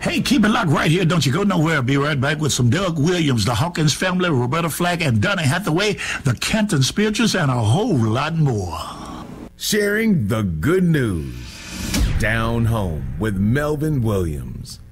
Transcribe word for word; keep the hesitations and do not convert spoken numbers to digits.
Hey, keep it locked right here. Don't you go nowhere. Be right back with some Doug Williams, the Hawkins family, Roberta Flack, and Donny Hathaway, the Canton Spirituals, and a whole lot more. Sharing the good news. Down Home with Melvin Williams.